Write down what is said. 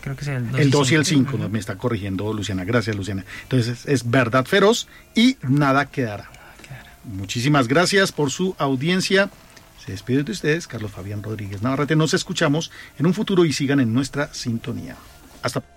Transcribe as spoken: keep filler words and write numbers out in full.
creo que es el dos. El dos y el cinco. cinco, me está corrigiendo Luciana. Gracias, Luciana. Entonces es, es Verdad Feroz y Nada Quedará. Muchísimas gracias por su audiencia. Se despide de ustedes, Carlos Fabián Rodríguez Navarrete. Nos escuchamos en un futuro y sigan en nuestra sintonía. Hasta